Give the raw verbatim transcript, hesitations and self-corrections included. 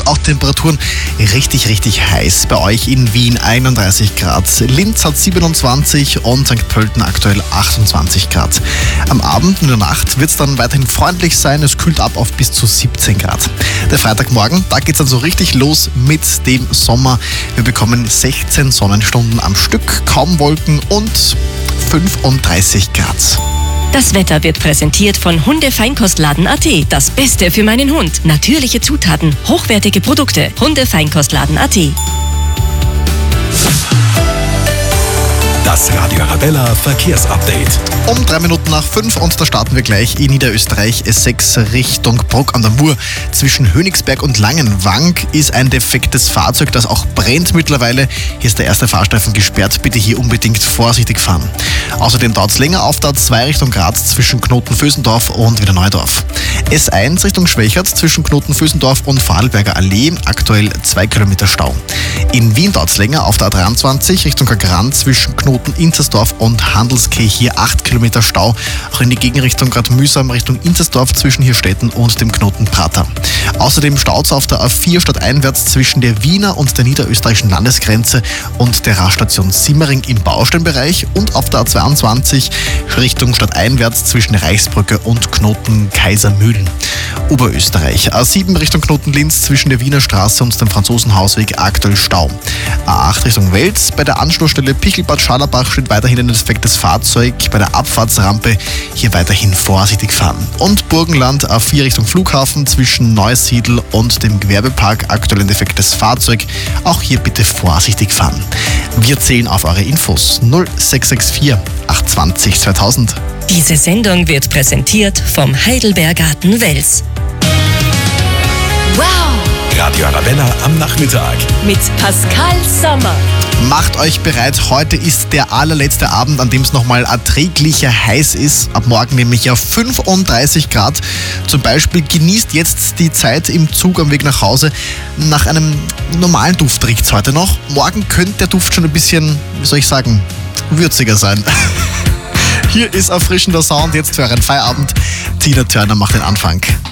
und auch Temperaturen richtig, richtig heiß. Bei euch in Wien einunddreißig Grad, Linz hat siebenundzwanzig und Sankt Pölten aktuell achtundzwanzig Grad. Am Abend und in der Nacht wird es dann weiterhin freundlich sein, es kühlt ab auf bis zu siebzehn Grad. Der Freitagmorgen, da geht es dann so richtig los mit dem Sommer. Wir bekommen sechzehn Sonnenstunden am Stück, kaum Wolken und fünfunddreißig Grad. Das Wetter wird präsentiert von Hundefeinkostladen Punkt a t. Das Beste für meinen Hund. Natürliche Zutaten, hochwertige Produkte. Hundefeinkostladen Punkt a t. Das Radio Arabella Verkehrsupdate. Um drei Minuten nach fünf und da starten wir gleich in Niederösterreich S sechs Richtung Bruck an der Mur. Zwischen Hönigsberg und Langenwank ist ein defektes Fahrzeug, das auch brennt mittlerweile. Hier ist der erste Fahrstreifen gesperrt. Bitte hier unbedingt vorsichtig fahren. Außerdem dauert es länger auf der A zwei Richtung Graz zwischen Knoten-Vösendorf und Wienerneudorf. S eins Richtung Schwächert zwischen Knoten-Vösendorf und Vorarlberger Allee. Aktuell zwei Kilometer Stau. In Wien dauert es länger auf der A dreiundzwanzig Richtung Kagran zwischen Knoten-Inzersdorf und Handelskeh. Hier acht Kilometer Stau. Auch in die Gegenrichtung gerade mühsam Richtung Inzersdorf zwischen Hirstetten und dem Knoten Prater. Außerdem staut es auf der A vier stadteinwärts zwischen der Wiener und der niederösterreichischen Landesgrenze und der Raststation Simmering im Bausteinbereich und auf der A zweiundzwanzig Richtung stadteinwärts zwischen Reichsbrücke und Knoten Kaisermühlen. Oberösterreich. A sieben Richtung Knoten-Linz zwischen der Wiener Straße und dem Franzosenhausweg aktuell Stau. A acht Richtung Wels. Bei der Anschlussstelle Pichelbad Scharlabach steht weiterhin ein defektes Fahrzeug. Bei der Abfahrtsrampe hier weiterhin vorsichtig fahren. Und Burgenland A vier Richtung Flughafen zwischen Neusiedl und dem Gewerbepark aktuell ein defektes Fahrzeug. Auch hier bitte vorsichtig fahren. Wir zählen auf eure Infos null sechs sechs vier acht zwei null zweitausend. Diese Sendung wird präsentiert vom Heidelbergarten Wels. Wow! Radio Arabella am Nachmittag. Mit Pascal Sommer. Macht euch bereit, heute ist der allerletzte Abend, an dem es nochmal erträglicher heiß ist. Ab morgen nämlich auf fünfunddreißig Grad. Zum Beispiel genießt jetzt die Zeit im Zug am Weg nach Hause. Nach einem normalen Duft riecht es heute noch. Morgen könnte der Duft schon ein bisschen, wie soll ich sagen, würziger sein. Hier ist erfrischender Sound jetzt für euren Feierabend. Tina Turner macht den Anfang.